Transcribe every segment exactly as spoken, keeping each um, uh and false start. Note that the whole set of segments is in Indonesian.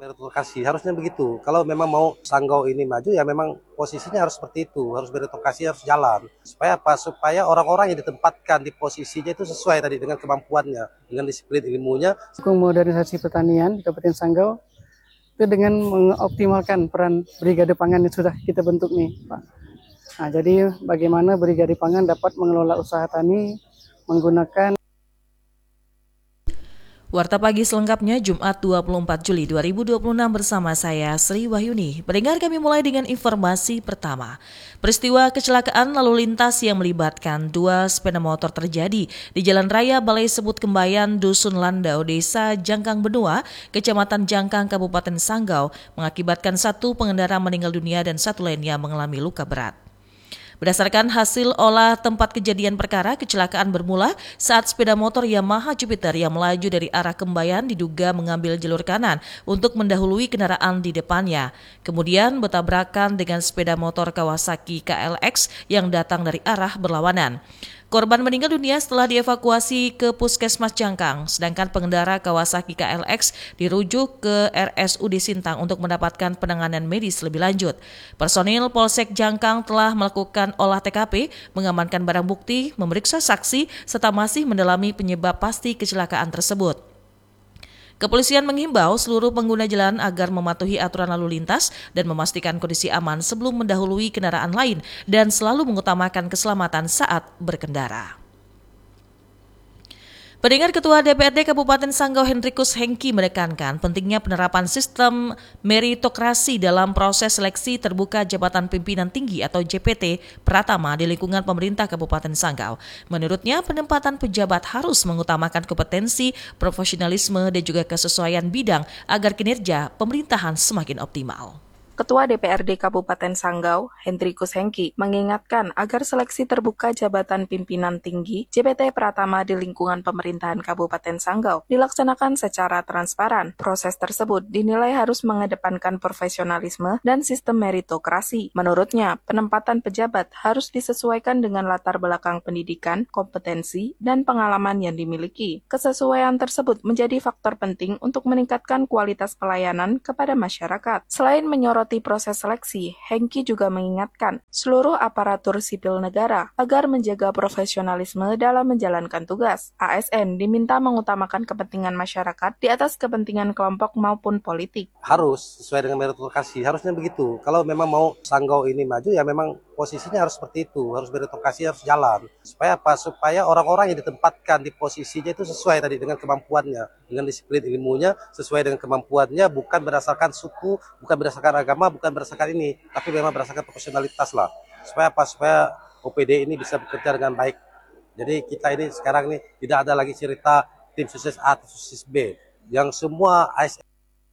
meritokrasi, harusnya begitu. Kalau memang mau Sanggau ini maju, ya memang posisinya harus seperti itu, harus meritokrasi, harus jalan. Supaya apa? Supaya orang-orang yang ditempatkan di posisinya itu sesuai tadi dengan kemampuannya, dengan disiplin ilmunya. Dukung modernisasi pertanian di Kabupaten Sanggau itu dengan mengoptimalkan peran Brigade Pangan yang sudah kita bentuk nih, Pak. Nah, jadi bagaimana Brigade Pangan dapat mengelola usaha tani menggunakan. Warta Pagi selengkapnya Jumat dua puluh empat Juli dua ribu dua puluh enam bersama saya Sri Wahyuni. Pendengar, kami mulai dengan informasi pertama. Peristiwa kecelakaan lalu lintas yang melibatkan dua sepeda motor terjadi di Jalan Raya Balai Sebut Kembayan, Dusun Landau, Desa Jangkang Benua, Kecamatan Jangkang, Kabupaten Sanggau, mengakibatkan satu pengendara meninggal dunia dan satu lainnya mengalami luka berat. Berdasarkan hasil olah tempat kejadian perkara, kecelakaan bermula saat sepeda motor Yamaha Jupiter yang melaju dari arah Kembayan diduga mengambil jalur kanan untuk mendahului kendaraan di depannya. Kemudian bertabrakan dengan sepeda motor Kawasaki K L X yang datang dari arah berlawanan. Korban meninggal dunia setelah dievakuasi ke Puskesmas Jangkang, sedangkan pengendara Kawasaki K L X dirujuk ke R S U D Sintang untuk mendapatkan penanganan medis lebih lanjut. Personil Polsek Jangkang telah melakukan olah T K P, mengamankan barang bukti, memeriksa saksi, serta masih mendalami penyebab pasti kecelakaan tersebut. Kepolisian menghimbau seluruh pengguna jalan agar mematuhi aturan lalu lintas dan memastikan kondisi aman sebelum mendahului kendaraan lain dan selalu mengutamakan keselamatan saat berkendara. Pendengar, Ketua D P R D Kabupaten Sanggau Hendrikus Hengki menekankan pentingnya penerapan sistem meritokrasi dalam proses seleksi terbuka jabatan pimpinan tinggi atau J P T Pratama di lingkungan pemerintah Kabupaten Sanggau. Menurutnya, penempatan pejabat harus mengutamakan kompetensi, profesionalisme, dan juga kesesuaian bidang agar kinerja pemerintahan semakin optimal. Ketua D P R D Kabupaten Sanggau, Hendrikus Hengki, mengingatkan agar seleksi terbuka jabatan pimpinan tinggi J P T Pratama di lingkungan pemerintahan Kabupaten Sanggau dilaksanakan secara transparan. Proses tersebut dinilai harus mengedepankan profesionalisme dan sistem meritokrasi. Menurutnya, penempatan pejabat harus disesuaikan dengan latar belakang pendidikan, kompetensi, dan pengalaman yang dimiliki. Kesesuaian tersebut menjadi faktor penting untuk meningkatkan kualitas pelayanan kepada masyarakat. Selain menyoroti proses seleksi, Hengki juga mengingatkan seluruh aparatur sipil negara agar menjaga profesionalisme dalam menjalankan tugas. A S N diminta mengutamakan kepentingan masyarakat di atas kepentingan kelompok maupun politik. Harus sesuai dengan meritokrasi, harusnya begitu. Kalau memang mau Sanggau ini maju, ya memang posisinya harus seperti itu, harus meritokrasi, harus jalan. Supaya apa? Supaya orang-orang yang ditempatkan di posisinya itu sesuai tadi dengan kemampuannya, dengan disiplin ilmunya, sesuai dengan kemampuannya, bukan berdasarkan suku, bukan berdasarkan agama, bukan berdasarkan ini, tapi memang berdasarkan profesionalitas lah. Supaya apa? Supaya O P D ini bisa bekerja dengan baik. Jadi kita ini sekarang ini tidak ada lagi cerita tim sukses A atau sukses B. Yang semua A S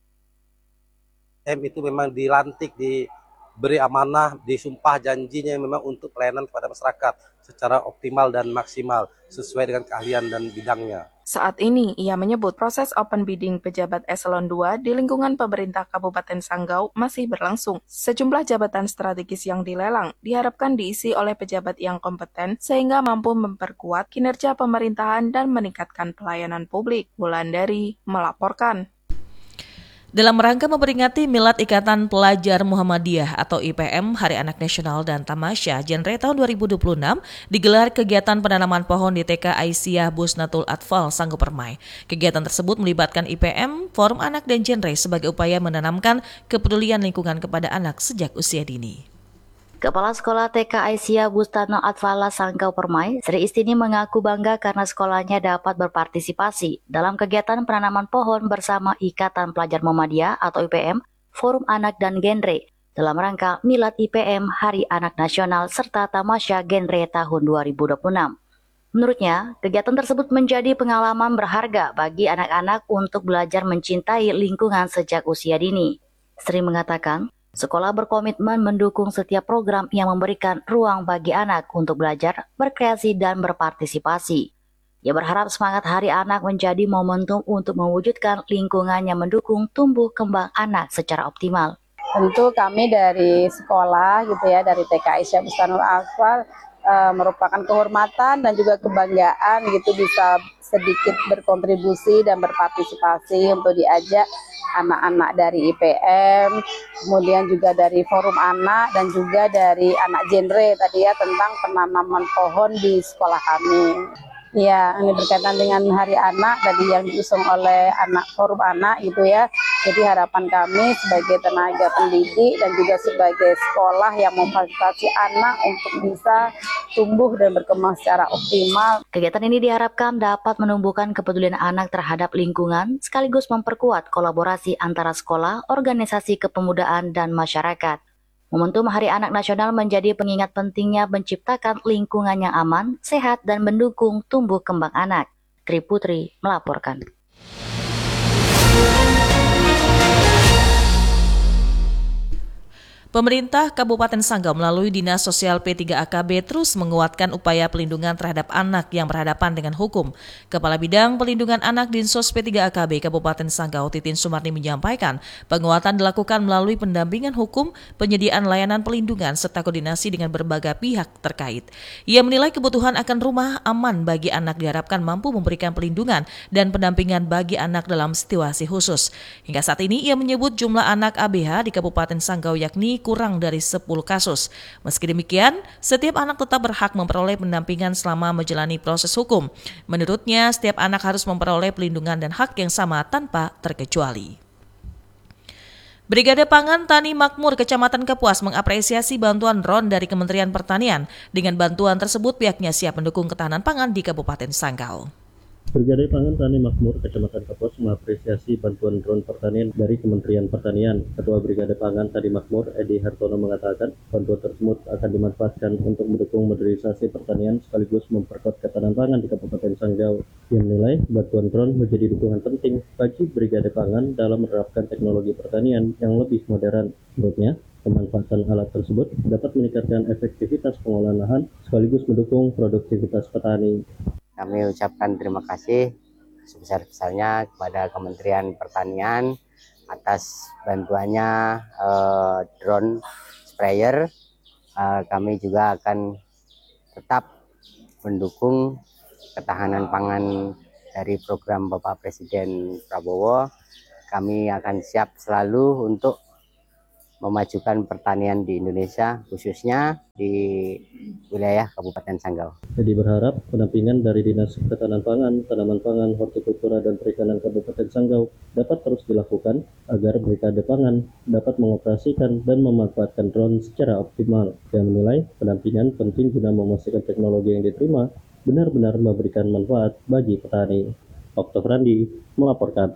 M itu memang dilantik, diberi amanah, disumpah janjinya memang untuk pelayanan kepada masyarakat secara optimal dan maksimal sesuai dengan keahlian dan bidangnya. Saat ini, ia menyebut proses open bidding pejabat eselon dua di lingkungan pemerintah Kabupaten Sanggau masih berlangsung. Sejumlah jabatan strategis yang dilelang diharapkan diisi oleh pejabat yang kompeten sehingga mampu memperkuat kinerja pemerintahan dan meningkatkan pelayanan publik. Wulandari melaporkan. Dalam rangka memperingati Milad Ikatan Pelajar Muhammadiyah atau I P M Hari Anak Nasional dan Tamasya Genre tahun dua ribu dua puluh enam, digelar kegiatan penanaman pohon di T K Aisyah Busnatul Atfal Sanggau Permai. Kegiatan tersebut melibatkan I P M, Forum Anak dan Genre sebagai upaya menanamkan kepedulian lingkungan kepada anak sejak usia dini. Kepala Sekolah T K Aisyah Busnatul Atfal Sanggau Permai, Sri Istini mengaku bangga karena sekolahnya dapat berpartisipasi dalam kegiatan penanaman pohon bersama Ikatan Pelajar Muhammadiyah atau I P M, Forum Anak dan Genre dalam rangka Milad I P M Hari Anak Nasional serta Tamasya Genre tahun dua ribu dua puluh enam. Menurutnya, kegiatan tersebut menjadi pengalaman berharga bagi anak-anak untuk belajar mencintai lingkungan sejak usia dini. Sri mengatakan, sekolah berkomitmen mendukung setiap program yang memberikan ruang bagi anak untuk belajar, berkreasi, dan berpartisipasi. Ia berharap semangat Hari Anak menjadi momentum untuk mewujudkan lingkungan yang mendukung tumbuh kembang anak secara optimal. Tentu kami dari sekolah gitu ya, dari T K Aisyah Busnatul Atfal e, merupakan kehormatan dan juga kebanggaan gitu bisa sedikit berkontribusi dan berpartisipasi untuk diajak anak-anak dari I P M, kemudian juga dari Forum Anak dan juga dari anak genre tadi ya tentang penanaman pohon di sekolah kami. Ya, ini berkaitan dengan Hari Anak tadi yang diusung oleh anak Forum Anak gitu ya. Jadi harapan kami sebagai tenaga pendidik dan juga sebagai sekolah yang memfasilitasi anak untuk bisa tumbuh dan berkembang secara optimal. Kegiatan ini diharapkan dapat menumbuhkan kepedulian anak terhadap lingkungan sekaligus memperkuat kolaborasi antara sekolah, organisasi kepemudaan, dan masyarakat. Momentum Hari Anak Nasional menjadi pengingat pentingnya menciptakan lingkungan yang aman, sehat, dan mendukung tumbuh kembang anak. Tri Putri melaporkan. Pemerintah Kabupaten Sanggau melalui Dinas Sosial P tiga A K B terus menguatkan upaya pelindungan terhadap anak yang berhadapan dengan hukum. Kepala Bidang Pelindungan Anak Dinsos P tiga A K B Kabupaten Sanggau, Titin Sumarni menyampaikan, penguatan dilakukan melalui pendampingan hukum, penyediaan layanan pelindungan, serta koordinasi dengan berbagai pihak terkait. Ia menilai kebutuhan akan rumah aman bagi anak diharapkan mampu memberikan pelindungan dan pendampingan bagi anak dalam situasi khusus. Hingga saat ini ia menyebut jumlah anak A B H di Kabupaten Sanggau yakni kurang dari sepuluh kasus. Meski demikian, setiap anak tetap berhak memperoleh pendampingan selama menjalani proses hukum. Menurutnya, setiap anak harus memperoleh pelindungan dan hak yang sama tanpa terkecuali. Brigade Pangan Tani Makmur Kecamatan Kapuas mengapresiasi bantuan drone dari Kementerian Pertanian. Dengan bantuan tersebut, pihaknya siap mendukung ketahanan pangan di Kabupaten Sanggau. Brigade Pangan Tani Makmur Kecamatan Kapuas mengapresiasi bantuan drone pertanian dari Kementerian Pertanian. Ketua Brigade Pangan Tani Makmur, Edi Hartono, mengatakan bantuan tersebut akan dimanfaatkan untuk mendukung modernisasi pertanian sekaligus memperkuat ketahanan pangan di Kabupaten Sanggau. Ia menilai bantuan drone menjadi dukungan penting bagi Brigade Pangan dalam menerapkan teknologi pertanian yang lebih modern. Menurutnya, pemanfaatan alat tersebut dapat meningkatkan efektivitas pengolahan lahan sekaligus mendukung produktivitas petani. Kami ucapkan terima kasih sebesar-besarnya kepada Kementerian Pertanian atas bantuannya eh, drone sprayer. Eh, kami juga akan tetap mendukung ketahanan pangan dari program Bapak Presiden Prabowo. Kami akan siap selalu untuk memajukan pertanian di Indonesia, khususnya di wilayah Kabupaten Sanggau. Jadi berharap pendampingan dari Dinas Ketahanan Pangan, Tanaman Pangan, Hortikultura, dan Perikanan Kabupaten Sanggau dapat terus dilakukan agar Brigade Pangan dapat mengoperasikan dan memanfaatkan drone secara optimal. Yang menilai pendampingan penting guna memastikan teknologi yang diterima benar-benar memberikan manfaat bagi petani. Oktav Randi melaporkan.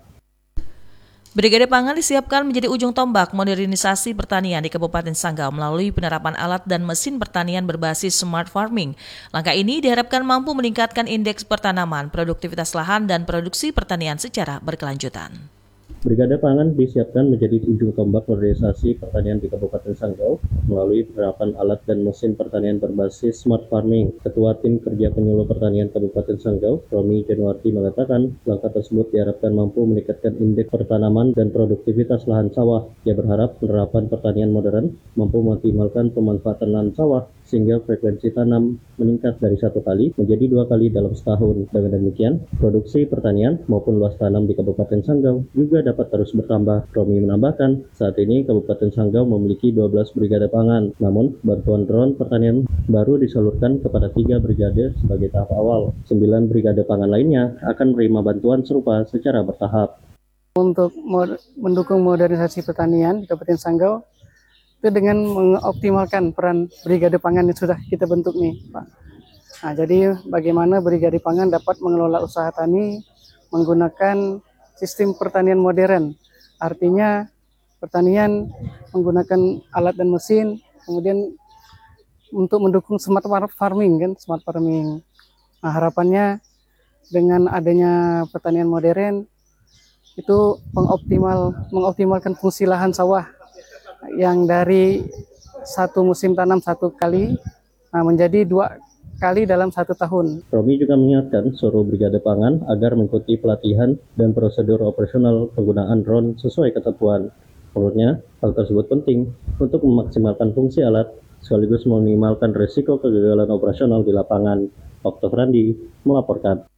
Brigade Pangan disiapkan menjadi ujung tombak modernisasi pertanian di Kabupaten Sanggau melalui penerapan alat dan mesin pertanian berbasis smart farming. Langkah ini diharapkan mampu meningkatkan indeks pertanaman, produktivitas lahan, dan produksi pertanian secara berkelanjutan. Brigade Pangan disiapkan menjadi ujung tombak modernisasi pertanian di Kabupaten Sanggau melalui penerapan alat dan mesin pertanian berbasis smart farming. Ketua Tim Kerja Penyuluh Pertanian Kabupaten Sanggau, Romi Januarti, mengatakan langkah tersebut diharapkan mampu meningkatkan indeks pertanaman dan produktivitas lahan sawah. Ia berharap penerapan pertanian modern mampu mengoptimalkan pemanfaatan lahan sawah sehingga frekuensi tanam meningkat dari satu kali menjadi dua kali dalam setahun. Dengan demikian, produksi pertanian maupun luas tanam di Kabupaten Sanggau juga dapat terus bertambah. Romi menambahkan, saat ini Kabupaten Sanggau memiliki dua belas brigade pangan. Namun, bantuan drone pertanian baru disalurkan kepada tiga brigade sebagai tahap awal. Sembilan brigade pangan lainnya akan menerima bantuan serupa secara bertahap. Untuk mod- mendukung modernisasi pertanian di Kabupaten Sanggau, itu dengan mengoptimalkan peran Brigade Pangan yang sudah kita bentuk nih, Pak. Nah, jadi bagaimana Brigade Pangan dapat mengelola usaha tani menggunakan sistem pertanian modern. Artinya pertanian menggunakan alat dan mesin, kemudian untuk mendukung smart farming kan, smart farming. Nah, harapannya dengan adanya pertanian modern itu mengoptimal mengoptimalkan fungsi lahan sawah yang dari satu musim tanam satu kali nah, menjadi dua kali dalam satu tahun. Romi juga mengingatkan seluruh brigade pangan agar mengikuti pelatihan dan prosedur operasional penggunaan drone sesuai ketentuan. Menurutnya, hal tersebut penting untuk memaksimalkan fungsi alat sekaligus meminimalkan risiko kegagalan operasional di lapangan. Oktav Randi melaporkan.